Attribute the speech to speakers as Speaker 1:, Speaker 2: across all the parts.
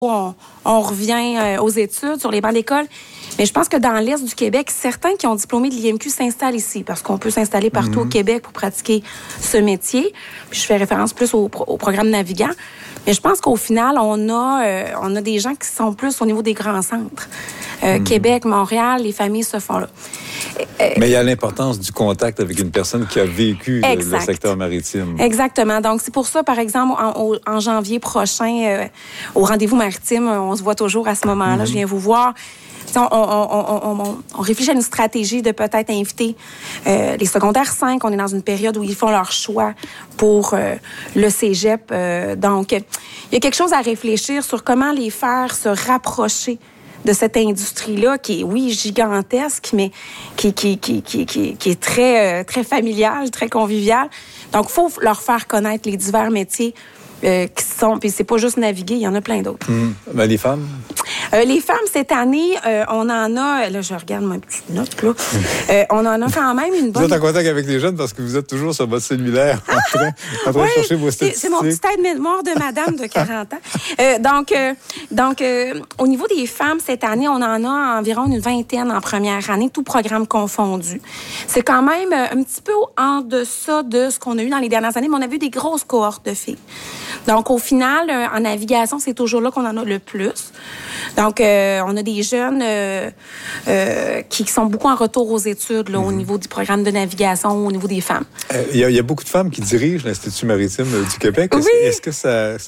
Speaker 1: on revient aux études, sur les bancs d'école. Mais je pense que dans l'Est du Québec, certains qui ont diplômé de l'IMQ s'installent ici parce qu'on peut s'installer partout au Québec pour pratiquer ce métier. Puis je fais référence plus au programme Navigant. Mais je pense qu'au final, on a des gens qui sont plus au niveau des grands centres. Québec, Montréal, les familles se font là.
Speaker 2: Mais il y a l'importance du contact avec une personne qui a vécu le secteur maritime.
Speaker 1: Exactement. Donc, c'est pour ça, par exemple, en janvier prochain, au rendez-vous maritime, on se voit toujours à ce moment-là. Je viens vous voir. On réfléchit à une stratégie de peut-être inviter les secondaires 5. On est dans une période où ils font leur choix pour le cégep. Donc, il y a quelque chose à réfléchir sur comment les faire se rapprocher de cette industrie-là qui est, oui, gigantesque, mais qui est très, très familiale, très conviviale. Donc, il faut leur faire connaître les divers métiers qui sont... Puis c'est pas juste naviguer, il y en a plein d'autres.
Speaker 2: Ben, les femmes?
Speaker 1: Les femmes, cette année, on en a... Là, je regarde ma petite note, là. On en a quand même une bonne...
Speaker 2: Vous êtes en contact avec les jeunes parce que vous êtes toujours sur votre cellulaire en train de chercher vos statistiques.
Speaker 1: C'est mon petit aide-mémoire de madame de 40 ans. Donc, au niveau des femmes, cette année, on en a environ une vingtaine en première année, tout programme confondu. C'est quand même un petit peu en deçà de ce qu'on a eu dans les dernières années, mais on a vu des grosses cohortes de filles. Donc, au final, en navigation, c'est toujours là qu'on en a le plus. Donc, on a des jeunes qui sont beaucoup en retour aux études là, au niveau du programme de navigation, au niveau des femmes.
Speaker 2: Il y a beaucoup de femmes qui dirigent l'Institut maritime du Québec.
Speaker 1: Oui.
Speaker 2: Est-ce que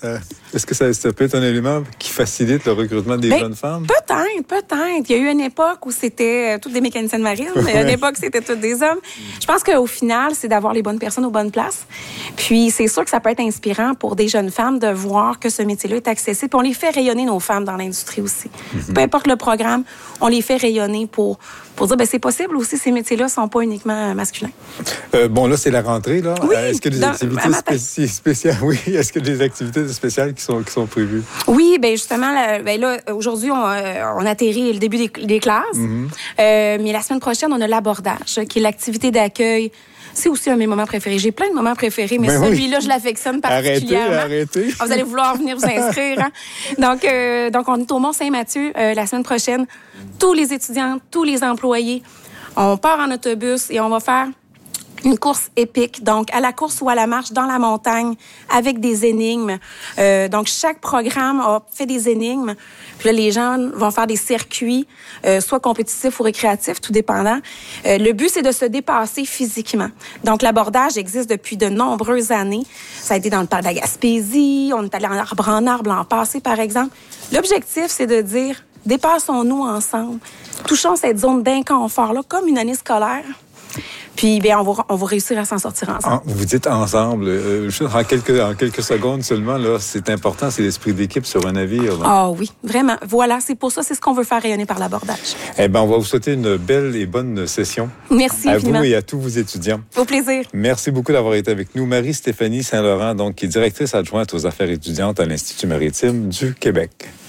Speaker 2: ça peut être un élément qui facilite le recrutement des jeunes femmes?
Speaker 1: Peut-être. Il y a eu une époque où c'était toutes des mécaniciennes marines. Il y a une époque où c'était toutes des hommes. Je pense qu'au final, c'est d'avoir les bonnes personnes aux bonnes places. Puis, c'est sûr que ça peut être inspirant pour des jeunes femmes de voir que ce métier-là est accessible. Puis on les fait rayonner, nos femmes, dans l'industrie aussi. Peu importe le programme, on les fait rayonner pour dire, c'est possible aussi, ces métiers-là ne sont pas uniquement masculins.
Speaker 2: Bon, là, c'est la rentrée, là.
Speaker 1: Oui,
Speaker 2: est-ce que des activités spéciales, est-ce que des activités spéciales qui sont prévues?
Speaker 1: Oui, justement, là, aujourd'hui, on atterrit le début des classes. Mais la semaine prochaine, on a l'abordage, qui est l'activité d'accueil. C'est aussi un de mes moments préférés. J'ai plein de moments préférés, mais celui-là, je l'affectionne particulièrement.
Speaker 2: Arrêtez.
Speaker 1: Vous allez vouloir venir vous inscrire. Hein? Donc, on est au Mont-Saint-Mathieu la semaine prochaine. Tous les étudiants, tous les employés, on part en autobus et on va faire une course épique, donc à la course ou à la marche dans la montagne avec des énigmes. Donc, chaque programme a fait des énigmes. Puis là, les gens vont faire des circuits, soit compétitifs ou récréatifs, tout dépendant. Le but, c'est de se dépasser physiquement. Donc, l'abordage existe depuis de nombreuses années. Ça a été dans le parc de la Gaspésie, on est allé en arbre l'an passé, par exemple. L'objectif, c'est de dire, dépassons-nous ensemble. Touchons cette zone d'inconfort-là, comme une année scolaire. Puis, on va réussir à s'en sortir ensemble.
Speaker 2: Vous dites ensemble. En quelques secondes seulement, là, c'est important, c'est l'esprit d'équipe sur un navire.
Speaker 1: Ah oui, vraiment. Voilà, c'est pour ça, c'est ce qu'on veut faire rayonner par l'abordage.
Speaker 2: On va vous souhaiter une belle et bonne session.
Speaker 1: Merci infiniment.
Speaker 2: À vous et à tous vos étudiants.
Speaker 1: Au plaisir.
Speaker 2: Merci beaucoup d'avoir été avec nous. Marie-Stéphanie Saint-Laurent, donc, qui est directrice adjointe aux affaires étudiantes à l'Institut maritime du Québec.